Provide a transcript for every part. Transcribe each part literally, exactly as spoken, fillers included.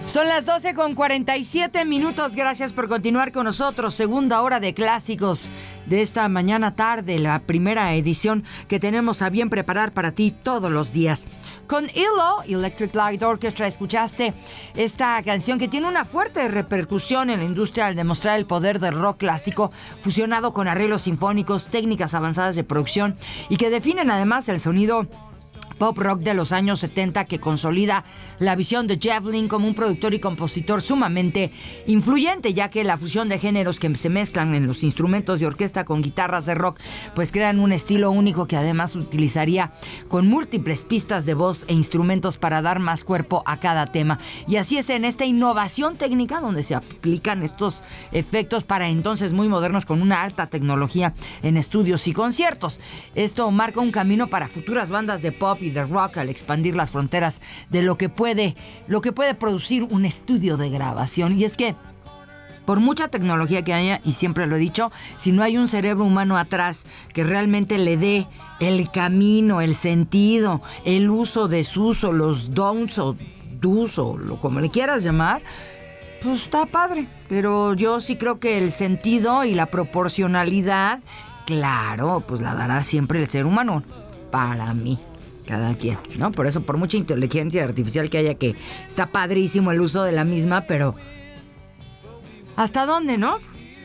Son las doce con cuarenta y siete minutos. Gracias por continuar con nosotros. Segunda hora de clásicos de esta mañana tarde, la primera edición que tenemos a bien preparar para ti todos los días. Con E L O, Electric Light Orchestra, escuchaste esta canción que tiene una fuerte repercusión en la industria al demostrar el poder del rock clásico fusionado con arreglos sinfónicos, técnicas avanzadas de producción y que definen además el sonido pop rock de los años setenta, que consolida la visión de Jeff Lynne como un productor y compositor sumamente influyente, ya que la fusión de géneros que se mezclan en los instrumentos de orquesta con guitarras de rock pues crean un estilo único que además utilizaría con múltiples pistas de voz e instrumentos para dar más cuerpo a cada tema. Y así es en esta innovación técnica donde se aplican estos efectos para entonces muy modernos con una alta tecnología en estudios y conciertos. Esto marca un camino para futuras bandas de pop y de rock al expandir las fronteras de lo que puede, lo que puede producir un estudio de grabación. Y es que por mucha tecnología que haya, y siempre lo he dicho, si no hay un cerebro humano atrás que realmente le dé el camino, el sentido, el uso, desuso, los don'ts o do's o lo, como le quieras llamar, pues está padre. Pero yo sí creo que el sentido y la proporcionalidad, claro, pues la dará siempre el ser humano, para mí. Cada quien, ¿no? Por eso, por mucha inteligencia artificial que haya, que está padrísimo el uso de la misma, pero ¿hasta dónde, no?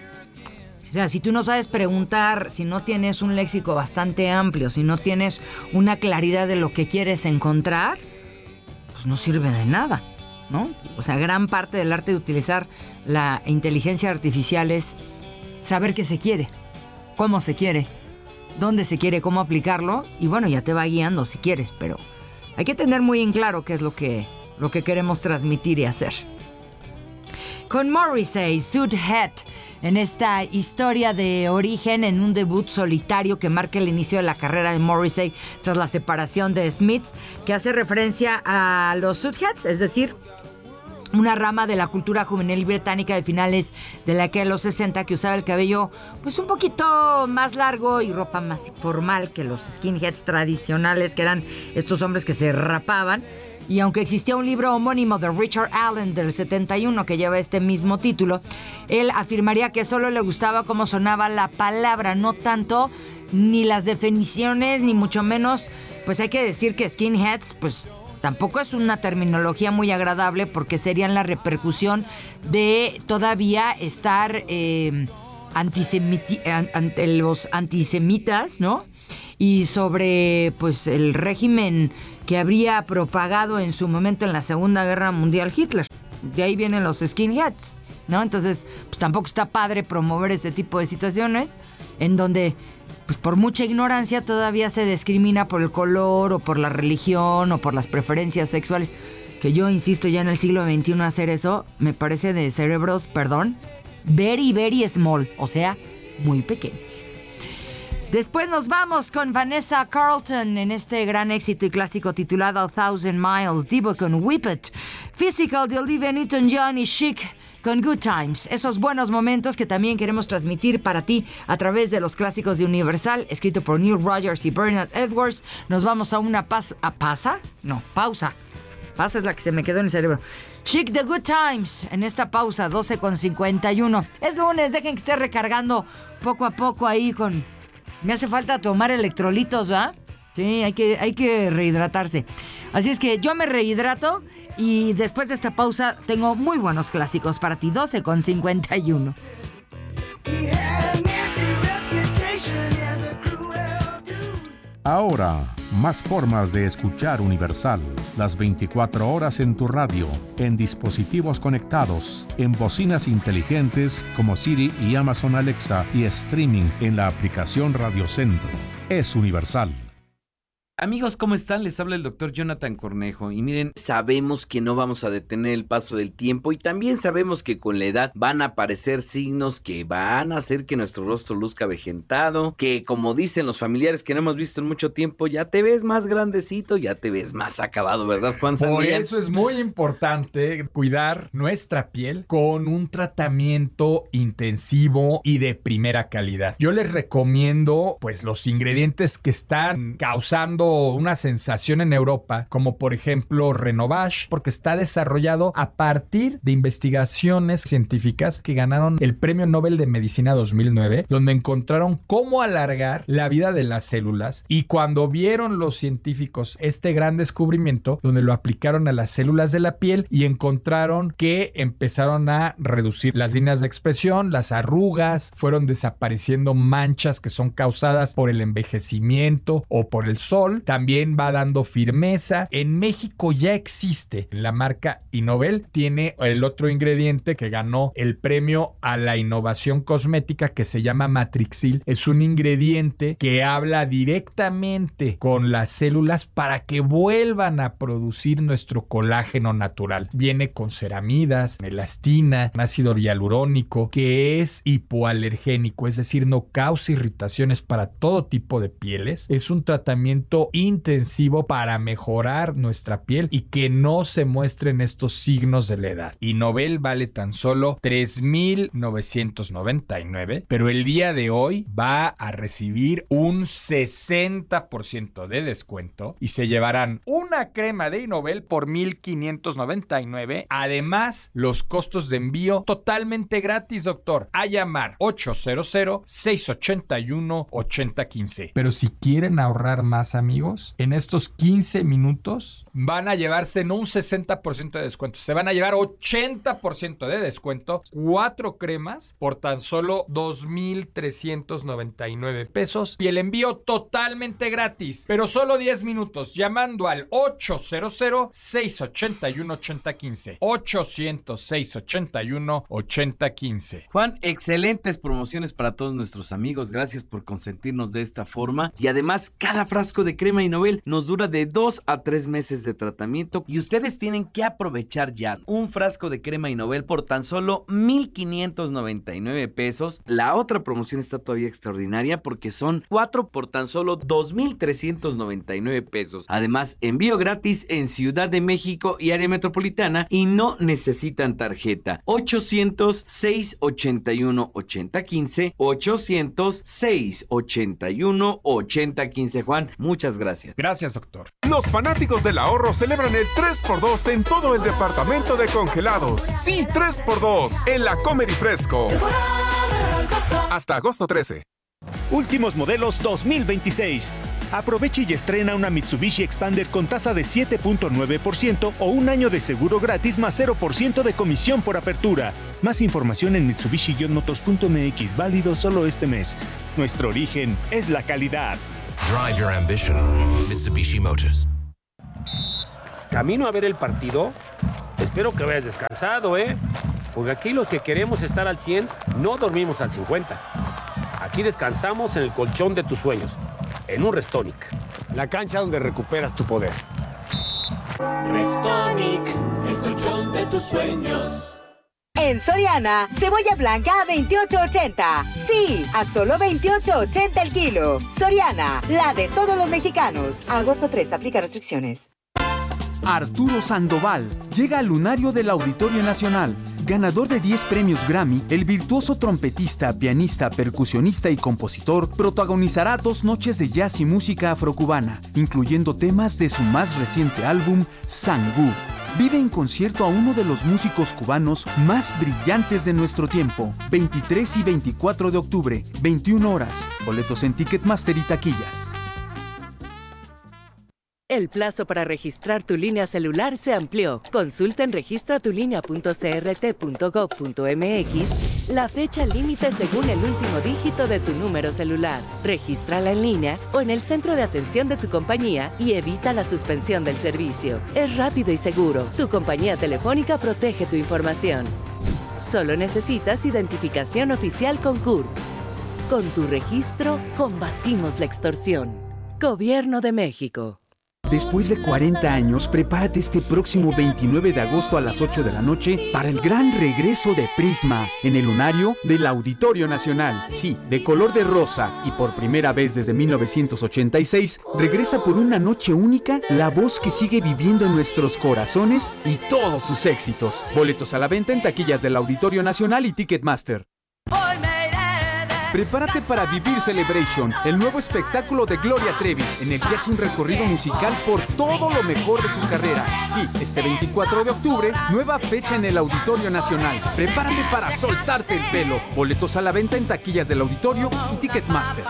O sea, si tú no sabes preguntar, si no tienes un léxico bastante amplio, si no tienes una claridad de lo que quieres encontrar, pues no sirve de nada, ¿no? O sea, gran parte del arte de utilizar la inteligencia artificial es saber qué se quiere, cómo se quiere, dónde se quiere, cómo aplicarlo, y bueno, ya te va guiando si quieres, pero hay que tener muy en claro qué es lo que, lo que queremos transmitir y hacer. Con Morrissey, Sud Het, en esta historia de origen en un debut solitario que marca el inicio de la carrera de Morrissey tras la separación de Smiths, que hace referencia a los Sudheads, es decir, una rama de la cultura juvenil británica de finales de la década de los sesenta que usaba el cabello pues un poquito más largo y ropa más formal que los skinheads tradicionales, que eran estos hombres que se rapaban. Y aunque existía un libro homónimo de Richard Allen del setenta y uno que lleva este mismo título, él afirmaría que solo le gustaba cómo sonaba la palabra, no tanto ni las definiciones, ni mucho menos, pues hay que decir que skinheads, pues tampoco es una terminología muy agradable porque serían la repercusión de todavía estar eh, antisemiti- ante los antisemitas, ¿no? Y sobre pues el régimen que habría propagado en su momento en la Segunda Guerra Mundial Hitler. De ahí vienen los skinheads, ¿no? Entonces, pues tampoco está padre promover ese tipo de situaciones en donde pues por mucha ignorancia todavía se discrimina por el color o por la religión o por las preferencias sexuales. Que yo insisto, ya en el siglo veintiuno hacer eso me parece de cerebros, perdón, very, very small, o sea, muy pequeños. Después nos vamos con Vanessa Carlton en este gran éxito y clásico titulado A Thousand Miles, Divo con Whip It, Physical de Olivia Newton-John y Chic con Good Times. Esos buenos momentos que también queremos transmitir para ti a través de los clásicos de Universal, escrito por Neil Rogers y Bernard Edwards. Nos vamos a una pas- ¿a pasa? No, pausa. Pausa es la que se me quedó en el cerebro. Chic the Good Times en esta pausa, doce con cincuenta y uno. Es lunes, dejen que esté recargando poco a poco ahí con... Me hace falta tomar electrolitos, ¿va? Sí, hay que, hay que rehidratarse. Así es que yo me rehidrato y después de esta pausa tengo muy buenos clásicos para ti. doce con cincuenta y uno. Ahora, más formas de escuchar Universal. Las veinticuatro horas en tu radio, en dispositivos conectados, en bocinas inteligentes como Siri y Amazon Alexa y streaming en la aplicación Radio Centro. Es Universal. Amigos, ¿cómo están? Les habla el doctor Jonathan Cornejo y miren, sabemos que no vamos a detener el paso del tiempo y también sabemos que con la edad van a aparecer signos que van a hacer que nuestro rostro luzca avejentado, que como dicen los familiares que no hemos visto en mucho tiempo, ya te ves más grandecito, ya te ves más acabado, ¿verdad, Juan San Por Miguel? eso es muy importante cuidar nuestra piel con un tratamiento intensivo y de primera calidad. Yo les recomiendo pues los ingredientes que están causando sido una sensación en Europa, como por ejemplo Renovage, porque está desarrollado a partir de investigaciones científicas que ganaron el Premio Nobel de Medicina dos mil nueve, donde encontraron cómo alargar la vida de las células, y cuando vieron los científicos este gran descubrimiento, donde lo aplicaron a las células de la piel y encontraron que empezaron a reducir las líneas de expresión, las arrugas, fueron desapareciendo manchas que son causadas por el envejecimiento o por el sol, también va dando firmeza. En México ya existe la marca Innovel, tiene el otro ingrediente que ganó el premio a la innovación cosmética que se llama Matrixil. Es un ingrediente que habla directamente con las células para que vuelvan a producir nuestro colágeno natural. Viene con ceramidas, elastina, ácido hialurónico, que es hipoalergénico, es decir, no causa irritaciones para todo tipo de pieles. Es un tratamiento intensivo para mejorar nuestra piel y que no se muestren estos signos de la edad. Innovel vale tan solo tres mil novecientos noventa y nueve, pero el día de hoy va a recibir un sesenta por ciento de descuento y se llevarán una crema de Innovel por mil quinientos noventa y nueve. Además, los costos de envío totalmente gratis, doctor. A llamar ochocientos, seiscientos ochenta y uno, ochenta quince. Pero si quieren ahorrar más, amigos, en estos quince minutos van a llevarse no un sesenta por ciento de descuento, se van a llevar ochenta por ciento de descuento, cuatro cremas por tan solo dos mil trescientos noventa y nueve pesos y el envío totalmente gratis, pero solo diez minutos llamando al ochocientos, seiscientos ochenta y uno, ochenta quince. ochocientos, seiscientos ochenta y uno, ochenta quince. Juan, excelentes promociones para todos nuestros amigos. Gracias por consentirnos de esta forma. Y además, cada frasco de crema Innovel nos dura de dos a tres meses de tratamiento. Y ustedes tienen que aprovechar ya un frasco de crema Innovel por tan solo mil quinientos noventa y nueve pesos. La otra promoción está todavía extraordinaria porque son cuatro por tan solo dos mil trescientos noventa y nueve pesos. Además, envío gratis en Ciudad de México y área metropolitana y no necesitan tarjeta. ochocientos, seiscientos ochenta y uno, ochenta quince. ochocientos, seiscientos ochenta y uno, ochenta quince. Juan, muchas gracias. Gracias, doctor. Los fanáticos del ahorro celebran el tres por dos en todo el departamento de congelados. Sí, tres por dos en la Comer y Fresco. Hasta agosto trece. Últimos modelos dos mil veintiséis. Aprovecha y estrena una Mitsubishi Expander con tasa de siete punto nueve por ciento o un año de seguro gratis más cero por ciento de comisión por apertura. Más información en mitsubishi motors punto m x, válido solo este mes. Nuestro origen es la calidad. Drive your ambition, Mitsubishi Motors. Camino a ver el partido. Espero que vayas descansado, ¿eh? Porque aquí los que queremos estar al cien no dormimos al cincuenta. Aquí descansamos en el colchón de tus sueños, en un Restonic. La cancha donde recuperas tu poder. Restonic, el colchón de tus sueños. En Soriana, cebolla blanca a veintiocho ochenta. Sí, a solo veintiocho ochenta el kilo. Soriana, la de todos los mexicanos. Agosto tres, aplica restricciones. Arturo Sandoval llega al lunario del Auditorio Nacional. Ganador de diez premios Grammy, el virtuoso trompetista, pianista, percusionista y compositor protagonizará dos noches de jazz y música afrocubana, incluyendo temas de su más reciente álbum, Sangú. Vive en concierto a uno de los músicos cubanos más brillantes de nuestro tiempo. veintitrés y veinticuatro de octubre, veintiuna horas. Boletos en Ticketmaster y taquillas. El plazo para registrar tu línea celular se amplió. Consulta en registra tu línea punto c r t punto gov punto m x la fecha límite según el último dígito de tu número celular. Regístrala en línea o en el centro de atención de tu compañía y evita la suspensión del servicio. Es rápido y seguro. Tu compañía telefónica protege tu información. Solo necesitas identificación oficial con C U R P. Con tu registro, combatimos la extorsión. Gobierno de México. Después de cuarenta años, prepárate este próximo veintinueve de agosto a las ocho de la noche para el gran regreso de Prisma en el lunario del Auditorio Nacional. Sí, de color de rosa y por primera vez desde mil novecientos ochenta y seis, regresa por una noche única la voz que sigue viviendo en nuestros corazones y todos sus éxitos. Boletos a la venta en taquillas del Auditorio Nacional y Ticketmaster. Hoy me iré de Prepárate para vivir Celebration, el nuevo espectáculo de Gloria Trevi, en el que hace un recorrido musical por todo lo mejor de su carrera. Sí, este veinticuatro de octubre, nueva fecha en el Auditorio Nacional. Prepárate para soltarte el pelo. Boletos a la venta en taquillas del auditorio y Ticketmaster.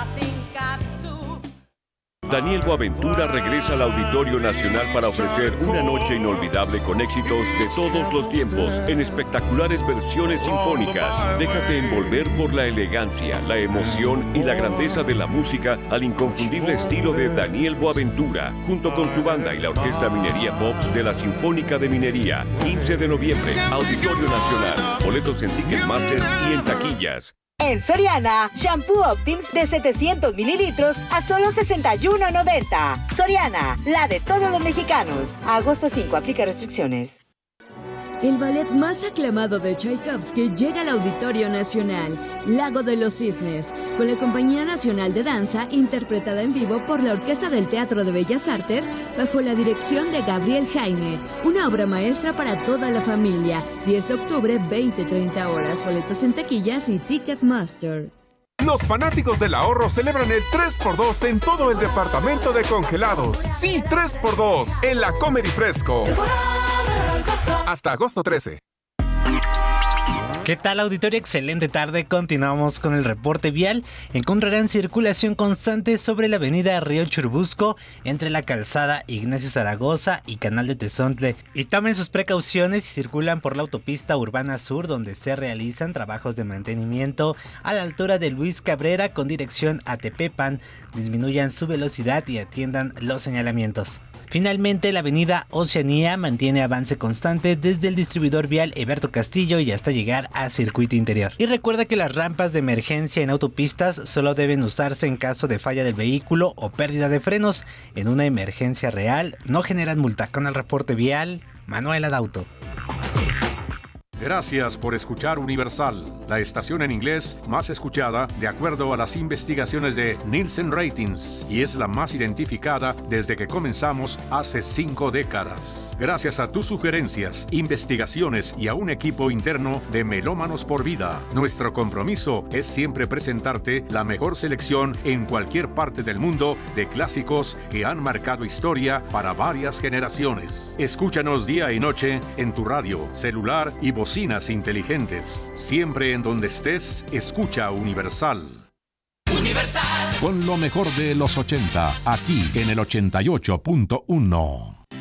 Daniel Boaventura regresa al Auditorio Nacional para ofrecer una noche inolvidable con éxitos de todos los tiempos en espectaculares versiones sinfónicas. Déjate envolver por la elegancia, la emoción y la grandeza de la música al inconfundible estilo de Daniel Boaventura, junto con su banda y la Orquesta Minería Pops de la Sinfónica de Minería. quince de noviembre, Auditorio Nacional. Boletos en Ticketmaster y en taquillas. En Soriana, shampoo Optims de setecientos mililitros a solo sesenta y uno noventa. Soriana, la de todos los mexicanos. A agosto cinco, aplica restricciones. El ballet más aclamado de Tchaikovsky llega al Auditorio Nacional, Lago de los Cisnes, con la Compañía Nacional de Danza, interpretada en vivo por la Orquesta del Teatro de Bellas Artes, bajo la dirección de Gabriel Jaime. Una obra maestra para toda la familia. diez de octubre, veinte treinta horas. Boletos en taquillas y Ticketmaster. Los fanáticos del ahorro celebran el tres por dos en todo el departamento de congelados. Sí, tres por dos en la Comer y Fresco. Hasta agosto trece. ¿Qué tal, auditorio? Excelente tarde. Continuamos con el reporte vial. Encontrarán circulación constante sobre la avenida Río Churubusco entre la calzada Ignacio Zaragoza y Canal de Tezontle. Y tomen sus precauciones si circulan por la autopista Urbana Sur, donde se realizan trabajos de mantenimiento a la altura de Luis Cabrera con dirección a Tepepan. Disminuyan su velocidad y atiendan los señalamientos. Finalmente, la avenida Oceanía mantiene avance constante desde el distribuidor vial Eberto Castillo y hasta llegar a Circuito Interior. Y recuerda que las rampas de emergencia en autopistas solo deben usarse en caso de falla del vehículo o pérdida de frenos. En una emergencia real no generan multa. Con el reporte vial, Manuel Adauto. Gracias por escuchar Universal, la estación en inglés más escuchada de acuerdo a las investigaciones de Nielsen Ratings, y es la más identificada desde que comenzamos hace cinco décadas. Gracias a tus sugerencias, investigaciones y a un equipo interno de Melómanos por Vida, nuestro compromiso es siempre presentarte la mejor selección en cualquier parte del mundo de clásicos que han marcado historia para varias generaciones. Escúchanos día y noche en tu radio, celular y bocinas inteligentes. Siempre en donde estés, escucha Universal. Universal. Con lo mejor de los ochenta, aquí en el ochenta y ocho punto uno.